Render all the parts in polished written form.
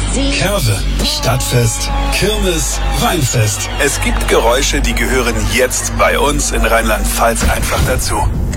Curve, Stadtfest, Kirmes, Weinfest. Es gibt Geräusche, die gehören jetzt bei uns in Rheinland-Pfalz einfach dazu.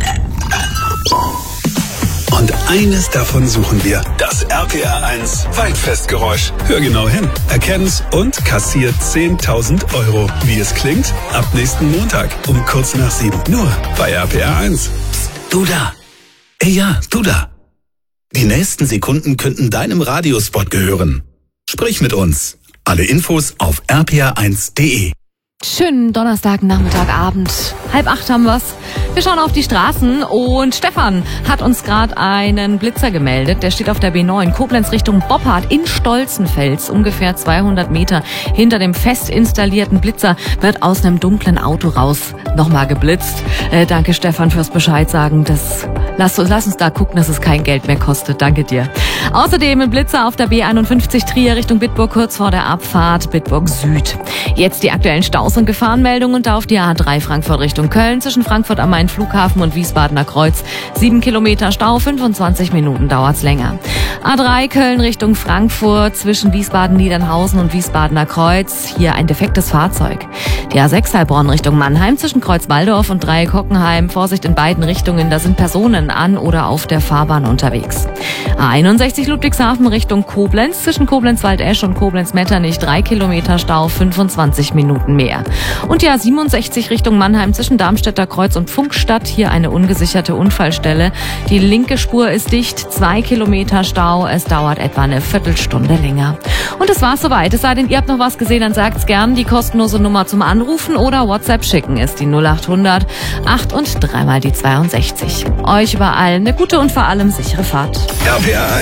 Und eines davon suchen wir. Das RPR1 Weinfestgeräusch. Hör genau hin, erkenn's und kassiert 10.000 €. Wie es klingt? Ab nächsten Montag um kurz nach 7. Nur bei RPR1. Psst, du da. Ja, du da. Die nächsten Sekunden könnten deinem Radiospot gehören. Sprich mit uns. Alle Infos auf rpr1.de. Schönen Donnerstagnachmittag, Abend. 7:30 haben wir's. Wir schauen auf die Straßen und Stefan hat uns gerade einen Blitzer gemeldet. Der steht auf der B9 Koblenz Richtung Boppard in Stolzenfels. Ungefähr 200 Meter hinter dem fest installierten Blitzer wird aus einem dunklen Auto raus nochmal geblitzt. Danke Stefan fürs Bescheid sagen. Lass uns da gucken, dass es kein Geld mehr kostet. Danke dir. Außerdem ein Blitzer auf der B51 Trier Richtung Bitburg kurz vor der Abfahrt Bitburg Süd. Jetzt die aktuellen Staus- und Gefahrenmeldungen und da auf die A3 Frankfurt Richtung Köln zwischen Frankfurt am Main Flughafen und Wiesbadener Kreuz. 7 Kilometer Stau, 25 Minuten dauert's länger. A3 Köln Richtung Frankfurt zwischen Wiesbaden-Niedernhausen und Wiesbadener Kreuz. Hier ein defektes Fahrzeug. Die A6 Heilbronn Richtung Mannheim zwischen Kreuz-Waldorf und Dreieck-Hockenheim. Vorsicht in beiden Richtungen, da sind Personen an oder auf der Fahrbahn unterwegs. A61 Ludwigshafen Richtung Koblenz zwischen Koblenz-Waldesch und Koblenz-Metternich. 3 Kilometer Stau, 25 Minuten mehr. Und die A67 Richtung Mannheim zwischen Darmstädter Kreuz und Funkstadt. Hier eine ungesicherte Unfallstelle. Die linke Spur ist dicht, 2 Kilometer Stau. Es dauert etwa eine Viertelstunde länger. Und es war's soweit. Es sei denn, ihr habt noch was gesehen, dann sagt's gern. Die kostenlose Nummer zum Anrufen oder WhatsApp schicken ist die 0800 8 und 3 mal die 62. Euch überall eine gute und vor allem sichere Fahrt. RPR1.